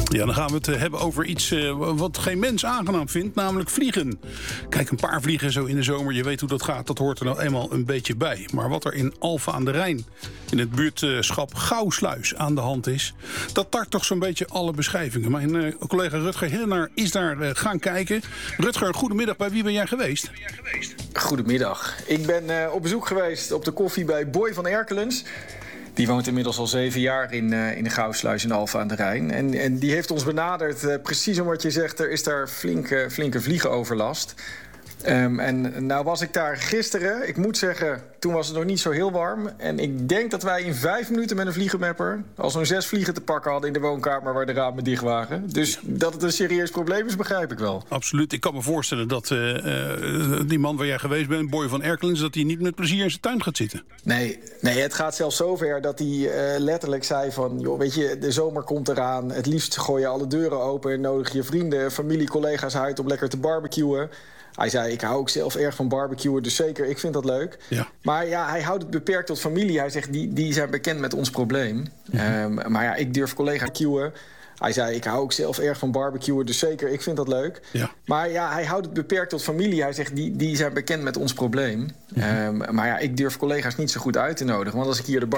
Ja, dan gaan we het hebben over iets wat geen mens aangenaam vindt, namelijk vliegen. Kijk, een paar vliegen zo in de zomer, je weet hoe dat gaat. Dat hoort er nou eenmaal een beetje bij. Maar wat er in Alphen aan de Rijn, in het buurtschap Gouwsluis, aan de hand is, dat tart toch zo'n beetje alle beschrijvingen. Mijn collega Rutger Hillenaar is daar gaan kijken. Rutger, goedemiddag. Bij wie ben jij geweest? Goedemiddag. Ik ben op bezoek geweest op de koffie bij Boy van Erkelens. Die woont inmiddels al 7 jaar in de Gouwsluis in Alphen aan de Rijn. En die heeft ons benaderd, precies om wat je zegt, er is daar flinke vliegenoverlast. En nou was ik daar gisteren. Ik moet zeggen, toen was het nog niet zo heel warm. En ik denk dat wij in 5 minuten met een vliegenmapper al zo'n 6 vliegen te pakken hadden in de woonkamer waar de ramen dicht waren. Dus dat het een serieus probleem is, begrijp ik wel. Absoluut. Ik kan me voorstellen dat die man waar jij geweest bent, Boy van Erkelens, dat hij niet met plezier in zijn tuin gaat zitten. Nee, het gaat zelfs zover dat hij letterlijk zei van, joh, weet je, de zomer komt eraan. Het liefst gooi je alle deuren open en nodig je vrienden, familie, collega's uit om lekker te barbecuen. Hij zei, ik hou ook zelf erg van barbecuen, dus zeker, ik vind dat leuk. Ja. Maar ja, hij houdt het beperkt tot familie. Hij zegt, die zijn bekend met ons probleem. Maar ja, ik durf collega's cueën. Hij zei, ik hou ook zelf erg van barbecuen, dus zeker, ik vind dat leuk. Ja. Maar ja, hij houdt het beperkt tot familie. Hij zegt, die zijn bekend met ons probleem. Maar ja, ik durf collega's niet zo goed uit te nodigen. Want als ik hier de